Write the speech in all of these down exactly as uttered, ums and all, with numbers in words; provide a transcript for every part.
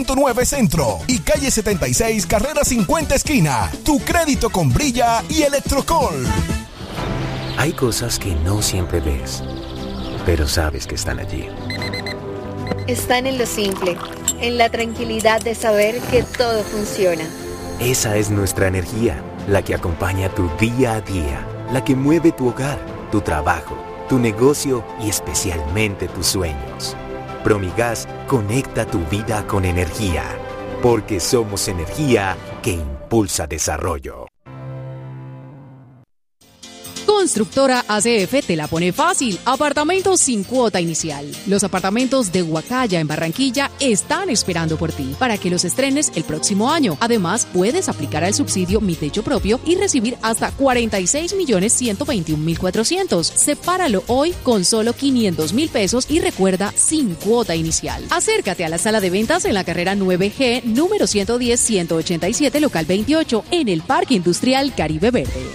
nueve Centro y calle setenta y seis, carrera cincuenta esquina. Tu crédito con Brilla y Electrocol. Hay cosas que no siempre ves, pero sabes que están allí. Están en lo simple, en la tranquilidad de saber que todo funciona. Esa es nuestra energía, la que acompaña tu día a día, la que mueve tu hogar, tu trabajo, tu negocio y especialmente tus sueños. Promigas conecta tu vida con energía, porque somos energía que impulsa desarrollo. Constructora A C F te la pone fácil. Apartamentos sin cuota inicial. Los apartamentos de Huacaya en Barranquilla están esperando por ti para que los estrenes el próximo año. Además, puedes aplicar al subsidio Mi Techo Propio y recibir hasta cuarenta y seis millones ciento veintiún mil cuatrocientos. Sepáralo hoy con solo quinientos mil pesos y recuerda, sin cuota inicial. Acércate a la sala de ventas en la carrera nueve G, número ciento diez ciento ochenta y siete, local veintiocho, en el Parque Industrial Caribe Verde.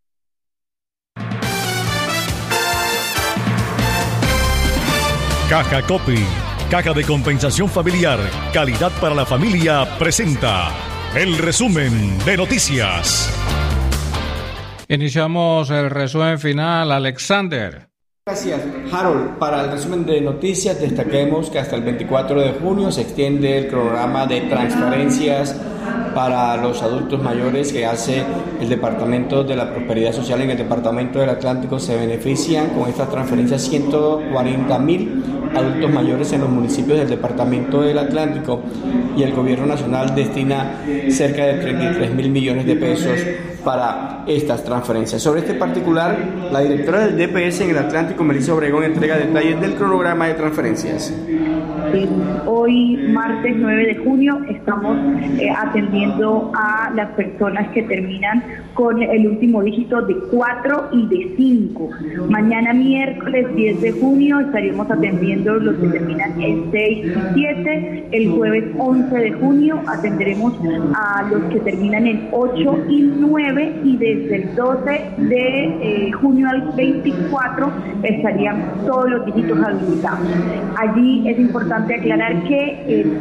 Caja Copy, Caja de Compensación Familiar, calidad para la familia, presenta el resumen de noticias. Iniciamos el resumen final, Alexander. Gracias, Harold. Para el resumen de noticias, destaquemos que hasta el veinticuatro de junio se extiende el programa de transferencias para los adultos mayores que hace el Departamento de la Prosperidad Social en el Departamento del Atlántico. Se benefician con estas transferencias ciento cuarenta mil adultos mayores en los municipios del Departamento del Atlántico, y el Gobierno Nacional destina cerca de treinta y tres mil millones de pesos para estas transferencias. Sobre este particular, la directora del D P S en el Atlántico, Melissa Obregón, entrega detalles del cronograma de transferencias. Hoy, martes nueve de junio, estamos eh, atendiendo a las personas que terminan con el último dígito de cuatro y de cinco. Mañana, miércoles diez de junio, estaríamos atendiendo los que terminan en seis y siete. El jueves once de junio atenderemos a los que terminan en ocho y nueve, y desde el doce de eh, junio al veinticuatro estarían todos los dígitos habilitados. Allí es importante aclarar que el